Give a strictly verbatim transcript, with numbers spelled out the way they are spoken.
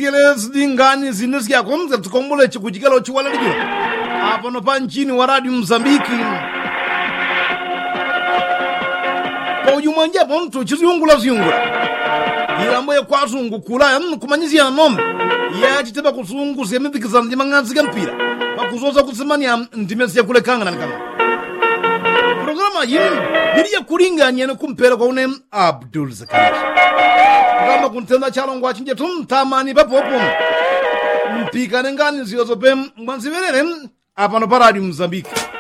tisiyele zingani zine ziyakomza tikombole chikujikalo chiwalalikiro apa no panchini wa Radio Mozambique kwa ujumwanje ponto chizungula ziyungula ilambo ya kwazungu kula kumanyizia nombe ya chiteba kusungu semipikizana ndimangazi kampira pakuzoza kusimania ndimesi ya kule kanga na kanga programa yini biriya kulinganya no kumpera kwa une Abdul Zakari kama kuntenda chalongo achinje tumtamani papopo mpika ngani ziyozo pem mwanzivelele apa no pa Radio Mozambique.